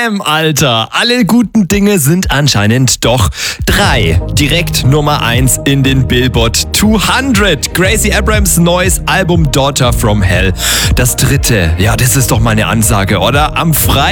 Bam, Alter. Alle guten Dinge sind anscheinend doch 3. Direkt Nummer 1 in den Billboard 200. Gracie Abrams neues Album Daughter from Hell. Das 3. Ja, das ist doch mal eine Ansage, oder? Am Freitag